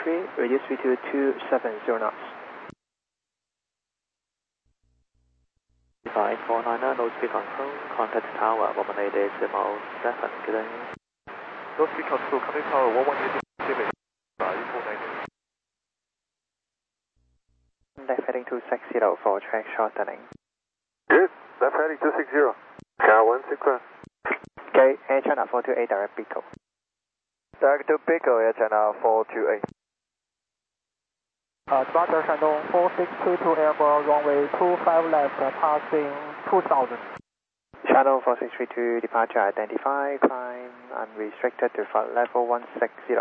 463, reduce speed to 270 knots. 5499, low speed control, contact tower 118.7, good day. Low speed control, contact tower 118.7, 499. Left heading 260 for track shortening. Good, left heading 260. Car 161. Okay, Air China 428 direct Pico. Direct to Pico, Air China 428. Departure Shandong 4622 airborne, runway 25 left, passing 2000. Channel 4632, departure identified, climb unrestricted to flight level 160.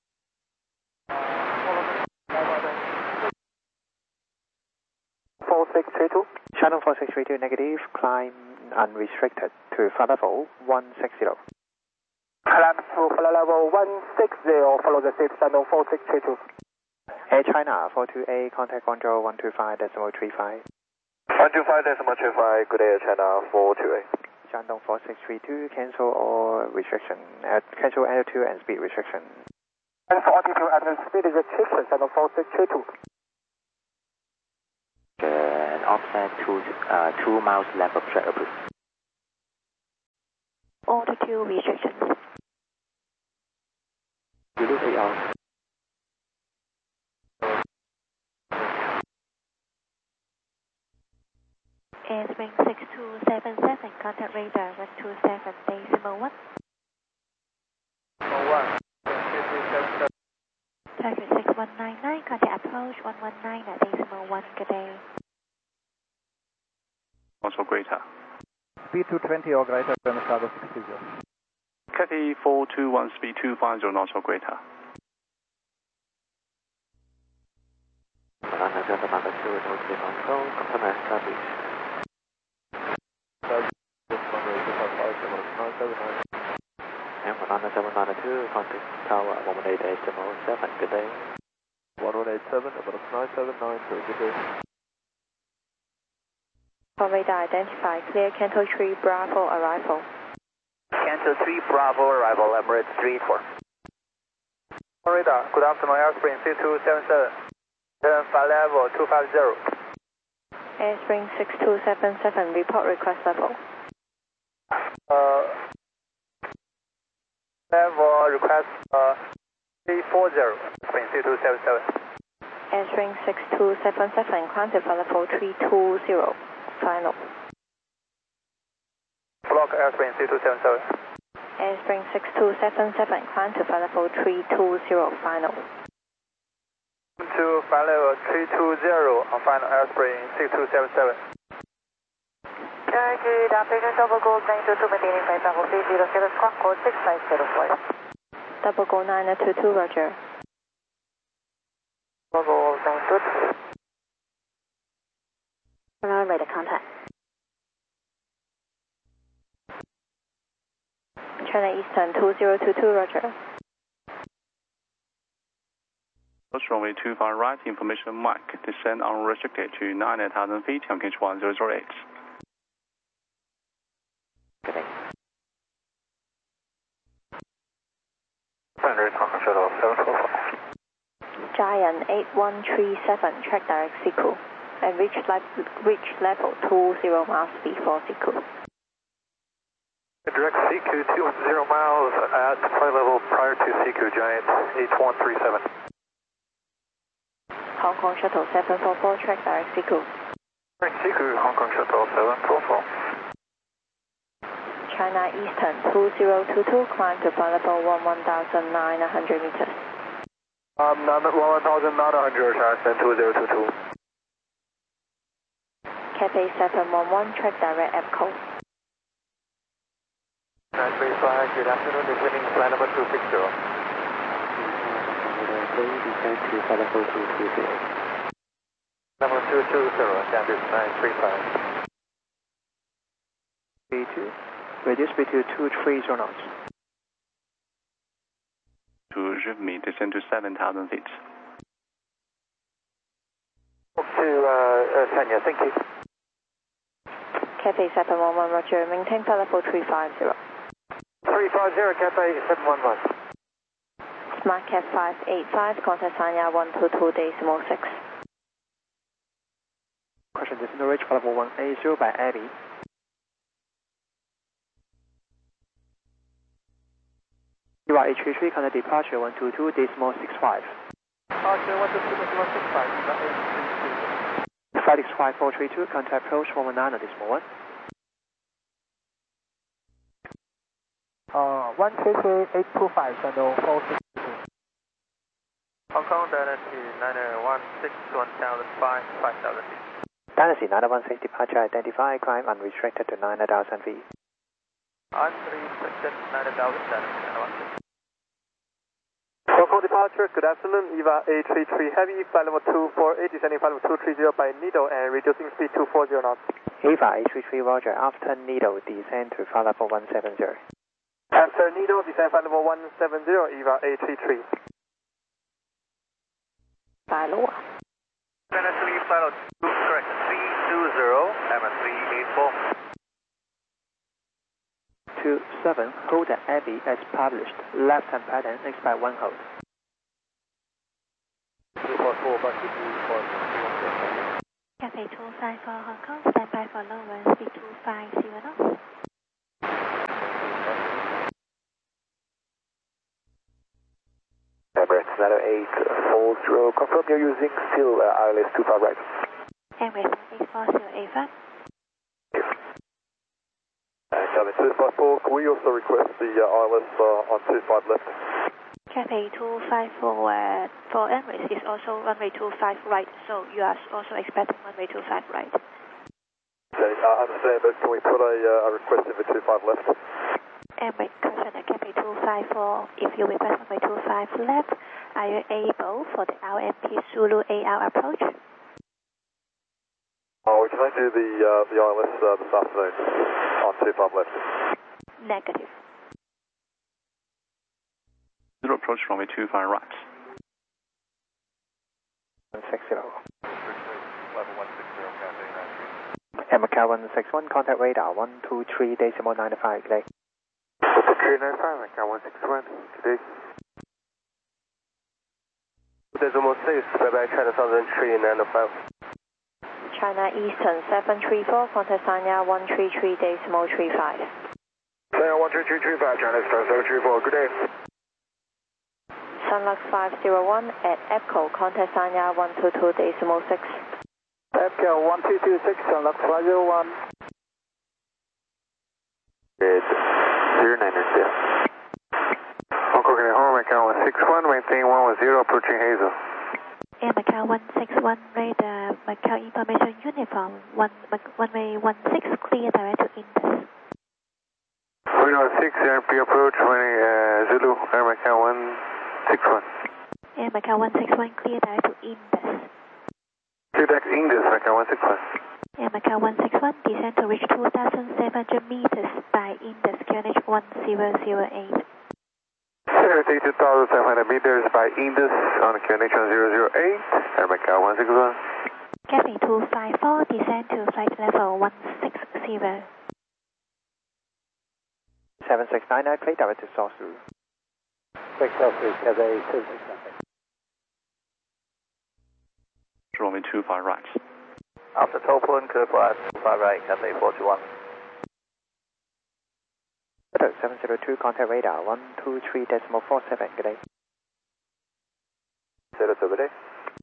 4632. Channel 4632, negative, climb unrestricted to flight level 160. Climb to flight level 160, follow the safe Shandong 4632. Air China 428, contact control 125.35. 125.35, good day, Air China 428. Shandong 4632, cancel all restriction, cancel altitude and speed restriction. And for altitude and speed restriction, Shandong 4632. And offset to 2 miles left of track, please. Altitude restrictions. Release 8 hours. Airspace 6277, contact radar 127.1. 1. Target 6199, contact approach 119.1, good day. Also greater. Speed 220 or greater, and Chicago 60. Cathay 421, speed 250 knots or greater. Banana 792, no speed control, confirm established. And Banana 792, contact tower 118.7, good day. 118.7, about 9792, good day. For radar identified, clear Canto 3 Bravo arrival. Canto 3 Bravo arrival, Emirates 34. Radar, good afternoon, Airspring 6277. Turn flight level 250. Airspring 6277, report request level. Level request 340, Airspring 6277. Airspring 6277, climb to flight level 320, final. Block Airspring 6277. Airspring 6277, climb to flight level 320, final. To flight level 320 on final Airspring 6277. Good afternoon, Double Gold 922, maintaining flight level 307, squawk code 6504. Double Gold 922, roger. Double Gold 922. Runway to contact. China Eastern 2022, roger. Approach runway 25 right, information Mike, descend unrestricted to 9,000 feet, MQH 1008. Good day. Standard Conference Shuttle 744. Giant 8137, track direct Siku, and reach level 20 miles before Siku. Direct CQ 210 miles at flight level prior to CQ, Giant 8137. Hong Kong Shuttle 744, track direct Siku. Direct CQ, Hong Kong Shuttle 744. China Eastern 2022, climb to flight level 11,900 meters. Not 1,900, China 2022. Cathay 711, track direct EPCO. Nice base flag, good afternoon, descending flight number 260. Descend to flight level 220. Number 220, standard 935. B2, reduce speed to 230 knots. To me, descend to 7,000 feet. Up to Tanya, thank you. Cathay 711, roger, maintain flight level 350. 350, Cathay 711. Market 585, contact Sanya 122.6. Question decimal reach flight level 180 by Abby. You are H33, contact departure 122.65. Departure 122.65, Eva 833. Flight is 5432, contact approach 119 this moment. 133.825, channel 462. Hong Kong Dynasty 916 1005 5000 feet. Dynasty 916 departure identify, climb unrestricted to 9,000 feet. Unrestricted 9,000 Dynasty 916. Hong Kong departure, good afternoon, EVA 833 Heavy, flight level 248, descending flight level 230 by Needle and reducing speed 240 knots. EVA 833 Roger, after Needle descend to flight level 170. After Needle, descend flight level 170, EVA 833. By Loa. Dynasty flight level 2, correct, 320, M384. 27, hold at Abbey as published. Left hand pattern, next by 1 hold. 344, but Cafe 254 Hong Kong, stand by for lower speed 250 knots. Emirates 90840, confirm you're using still ILS 25 right. Emirates 840 Charlie 254, can we also request the ILS on 25 left? Cafe 254 for Emirates is also runway 25 right, so you are also expecting runway 25 right. Okay, I understand, but can we put a request in for 25 left? Emirates question at Cafe 254, if you request runway 25 left, are you able for the LMP Zulu AR approach? Oh, can I do the ILS this afternoon on 25 left? Negative. Zero approach runway 25 right. 160. Level 160, Cafe 93. Macau 161, contact radar 123.95, good day. Okay, 95, Macau 161, good day. Decimal 6, bye-bye, China Southern 395. China Eastern 734, contact Sanya 133.35. Sanya 133.35, China Star 734, good day. Sunlux 501 at EPCO, contact Sanya 122.6. EPCO 1226, Sunlux 501. Good. 09er, Hong Kong, home, Macau 161, maintain 110, approaching Hazel. Air Macau 161, radar Macau information uniform, runway 16, clear direct to Indus. 316, RP approach, Zulu, Air Macau 161. Air Macau 161, clear direct to Indus. Clear direct Indus, Macau 161. Air Macau 161, descend to reach 2,700 meters by Indus, QNH 1008. 2,700 meters by Indus on QNH 1008, Air Macau 161. Cafe 254, descend to flight level 160. 7699, clear direct to Sosu. 603, Cafe 269. Runway 25 right. After Topolon, clear for 25 right, Cafe 41. 702, contact radar 123.47, good day. 02, good day.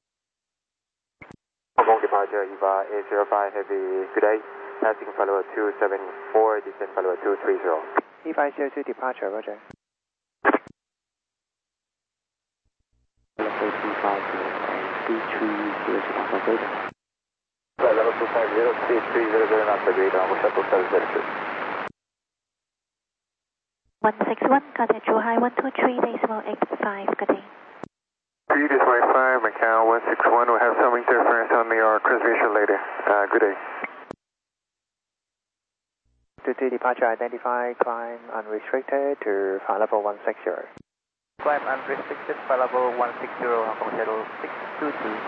Hong Kong departure, EVA 805 Heavy, good day. Passing flight level 274, descent flight level 230. E502 departure, roger. Level 250 and 330 Flight level 250, speed 300 knots by radar, we'll shuttle 702. 161, contact Zhuhai 123.85, good day. Speed is 25, Macau 161, we'll have some interference on your transmission later. Good day. 23 departure identify, climb unrestricted to flight level 160. Climb unrestricted, flight level 160, Hong Kong Shuttle 622.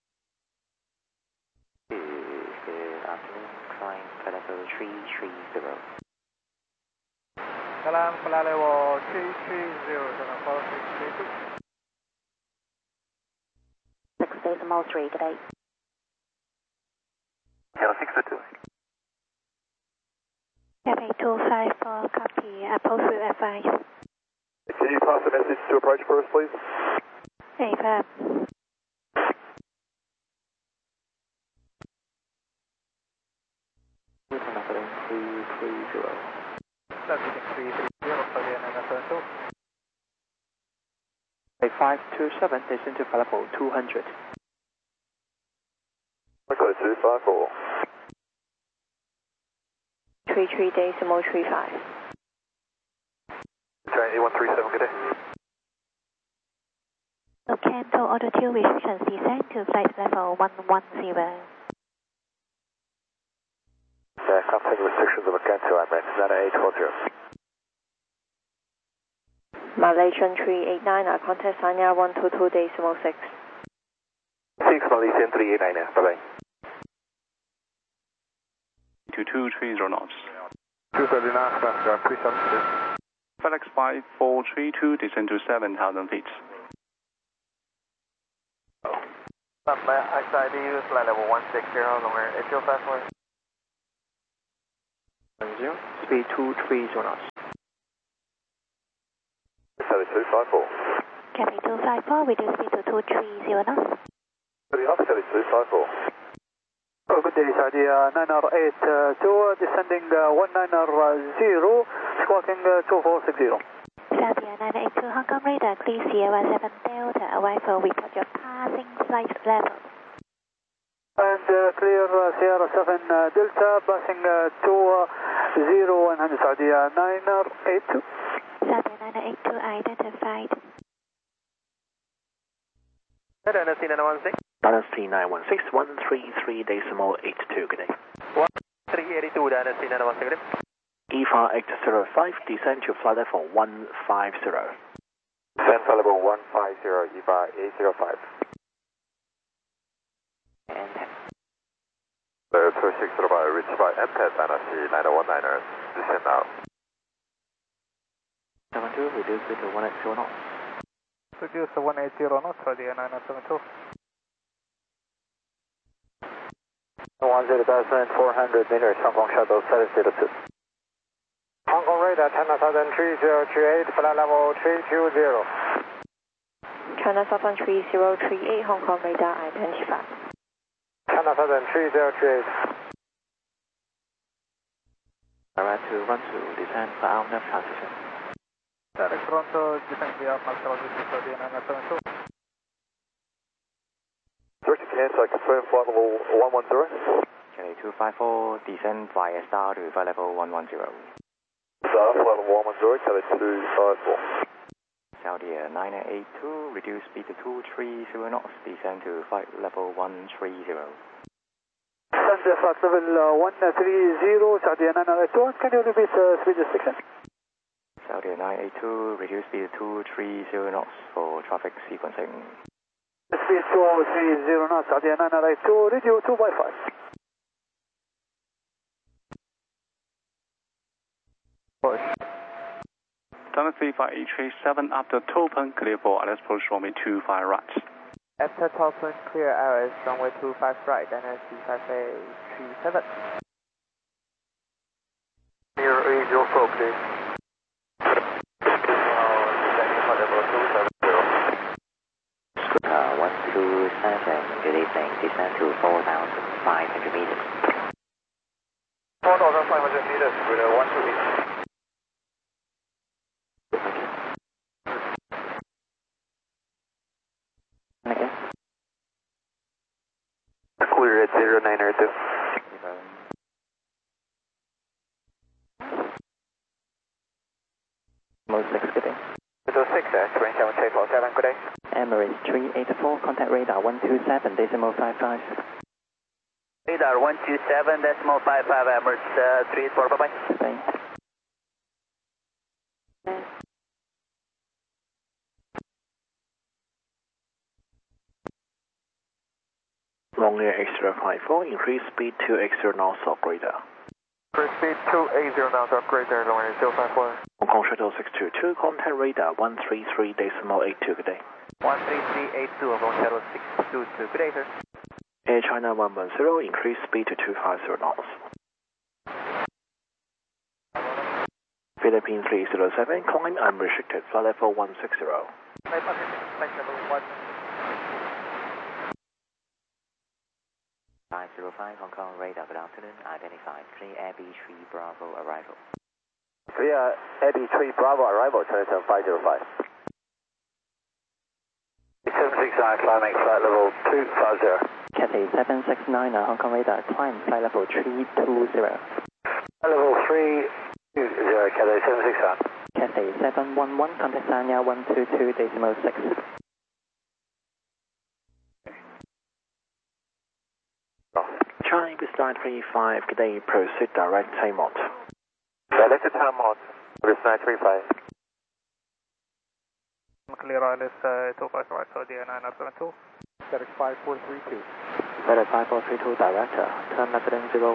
Good afternoon, climb flight level 330. Salam, flight level 330, 463. 6.3, good day. Hello 622. Cathay 254, copy, approach will advise. Can you pass the message to approach for us, please? Affirm. Contact 330. Traffic 330, Saudi 972. 527, descend to flight level 200. Echo 254. 33.35. Train E137, good day. So cancel altitude restrictions, descend to flight level 110. Cancelling restrictions of a cancel, I'm at 9840. Malaysian 389, contact Sanya 122.6. 6 Malaysian 389, bye-bye. 2230 knots. 230 knots, Oscar 372. FedEx 5432, descend to 7,000 feet. XID, flight level 160, longer 8054. 10, speed 230 knots. Saudi 254. Cathay 254, reduce speed to 230 knots. Saudi 254. Oh, good day, Saudi 982, descending 190, squawking 2460. Saudi 982, Hong Kong radar, clear Sierra 7 Delta, arrival, report your passing flight level. And clear Sierra 7 Delta, passing 20100, Saudi 982. Saudi 982, identified. Dynasty 916. Dynasty 916, 133.82, good day. 1382, Dynasty 916, good day. EFA 805, descend to flight level 150. Descend flight level 150, EVA 805. And 260 by reach by MPET, Dynasty 9019ers, descend now. 72, reduce speed to 180 knots. Reduce 180 knots, Saudi 972. 10,400 meters, Hong Kong Shuttle 702. Hong Kong radar, China Southern 3038, flight level 320. China Southern 3038, Hong Kong radar identified. China Southern 3038. Direct to run to descend for our nav transition. Direct Toronto, descend via Marshall, Saudi 972. Director Cancer, confirm flight level 110. Cathay 254, descend via star to flight level 110. Star, flight level 110, Cathay 254. Saudi 982, reduce speed to 230 knots, descend to flight level 130. And flight level 130, Saudi 982, can you repeat speed restriction? Saudi 982, reduce speed to 230 knots for traffic sequencing. Speed 230 knots, Saudi 982, radio 2 by 5. Push. Dynasty 5837, after Topen, clear for LS approach runway 25 right. After Topman, clear RS, runway 25 right, Dynasty 5837. Near radio 4, please. Descending flight level 270. 127, good evening, descend to 4,500 meters. 4,500 meters with a 128. Okay. Clear at 0902. Mode 6, good day. 6, range 7 good day. Emirates 384, contact radar 127.55. Radar 127.55, Emirates 384, bye-bye. Thanks. Longlier X054, increase speed to X0 now, South radar. Increase speed 280 now, upgrade there, Longlier 054. Hong Kong Shuttle 622, contact radar 133.82, good day. 133.82, 82, Hong Kong Shuttle 622. Good day, sir. Air China 110, increase speed to 250 knots. Philippine 307, climb unrestricted, flight level 160. Flight level 1. 505 Hong Kong radar, good afternoon. Identified 3 Abbey 3 Bravo arrival. 3 Abbey 3 Bravo arrival, 27505. 769, climbing flight level 250. Cathay 769 Hong Kong radar, climb flight level 320. Flight level 320, Cathay 769. Cathay 711, contact Sanya 122.6. Charlie with 935, good day, proceed direct Taymont. Direct to Taymont, with 935. Clear ILS 25 right, Saudi 972. Direct 5432. Weather 5432 director, turn left heading 010.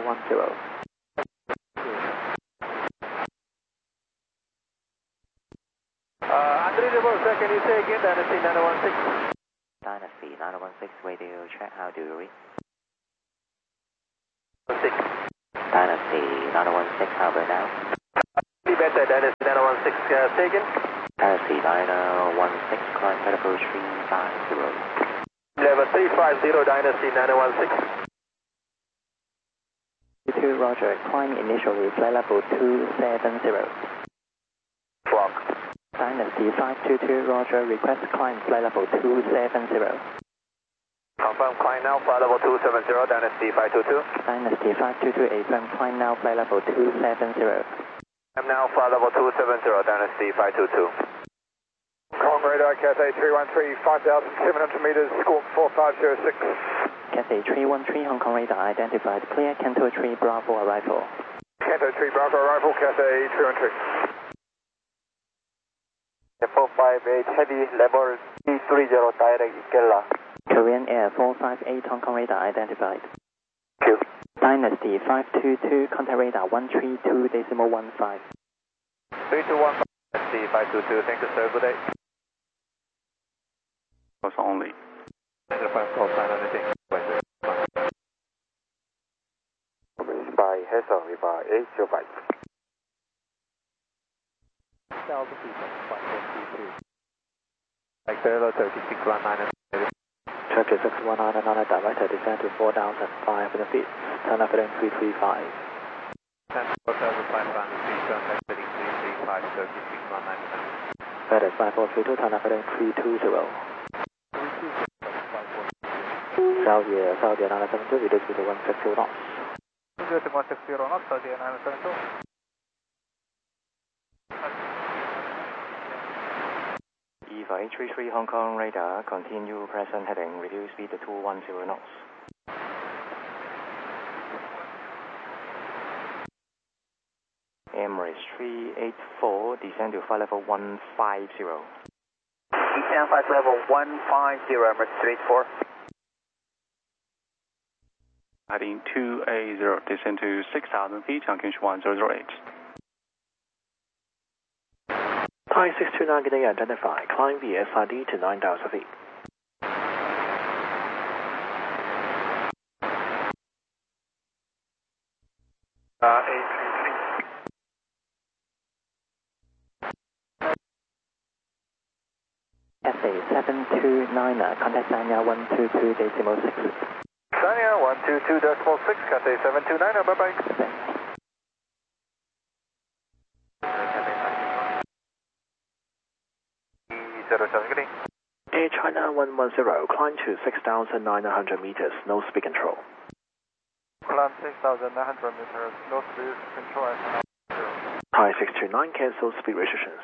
Unreadable, sir, can you say again, Dynasty 916? Dynasty 916, radio check, how do you read? 6. Dynasty 916, how about now? Better, Dynasty 916, say again? Dynasty 916, climb flight level 350. Level 350, Dynasty 916. 2 Roger, climb initially flight level 270. Clock. Dynasty 522 Roger, request climb flight level 270. Confirm climb now, flight level 270, Dynasty 522. Dynasty 522 affirm climb now flight level 270. I'm now flight level 270, Dynasty 522. Hong Kong radar, Cathay 313, 5,700 meters, squawk 4506. Cathay 313 Hong Kong radar identified, clear Canto 3 Bravo arrival. Canto 3 Bravo arrival, Cathay 313. 458 heavy, level 330 direct Ikella. Korean Air 458 Hong Kong radar identified. Q. Dynasty 522, contact radar 132.15. 3215, Dynasty 522, thank you sir, good day. Close only. By Hessel, by 805. Delta People, 5432. Hello, Turkey 619. Turkey 619 and on a director, descend to 4,500 feet, turn left heading 335. 10,500 turn left heading 335, Turkey 619. Weather 5432, turn left heading 320. Saudi 972, reduce speed to 160 knots. 160 knots, Saudi 972. EVA 833 Hong Kong radar, continue present heading, reduce speed to 210 knots. Emirates 384, descend to flight level 150. Descend flight level 150, Emirates 384. Heading 280, descend to 6,000 feet, Chongqing 1008. Thai 629, good day, identify, climb via SID to 9,000 feet. Cathay 729, contact Sanya 122.6. Sanya 122.6, Cathay 729, bye-bye. Air China 110, climb to 6,900 meters, no speed control. Climb 6,900 meters, no speed control. Thai 629, cancel speed restrictions.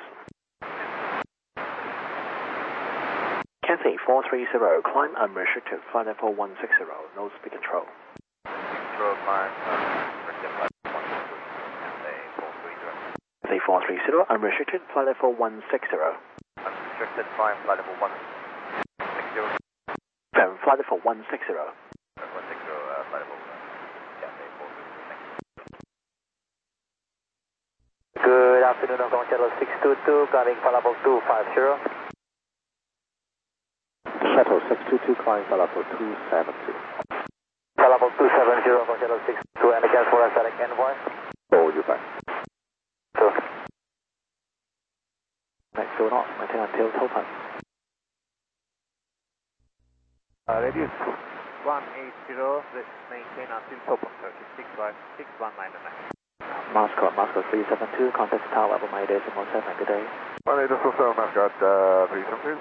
Cathay 430, climb unrestricted, flight level 160, no speed control. Control climb, unrestricted, flight level 160, Cathay 430. Cathay 430, unrestricted, flight level 160. Unrestricted climb, flight level 160. Flight level 160. 160, flight level Cathay 430. Good afternoon, Hong Kong Shuttle 622, coming flight level 250. Shuttle 622, climb flight level 270. Flight level 270 for Shuttle 622 and again for static envoy. Roll you back. Sure. Next 0 knots, maintain until Topaz. Reduce 180, let's maintain until Topaz, Turkey 619. Mascot 372, contact tower level Mayday 717, good day. 1847, Mascot 372.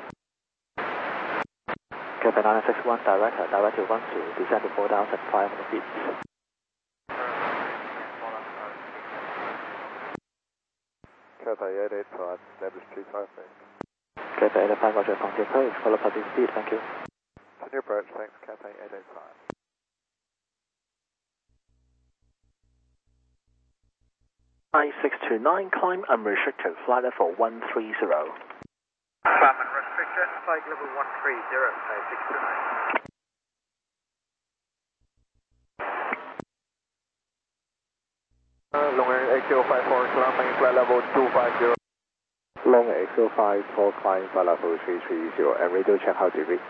Cathay 961, direct to 12, descend to 4,500 feet. Cathay 885, establish 256. Cathay 885, roger, continue approach, follow public speed, thank you. Continue approach, thanks, Cathay 885. I-629, climb unrestricted, flight level 130. Climb unrestricted, flight level 130, I-629. Long Air XO54, climb flight level 250. Long XO54, climb flight level 330, and radio check how to read.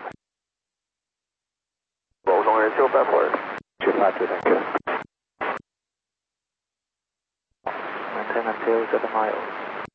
Long Air XO54. 252, thank you. Maintain until 7 miles.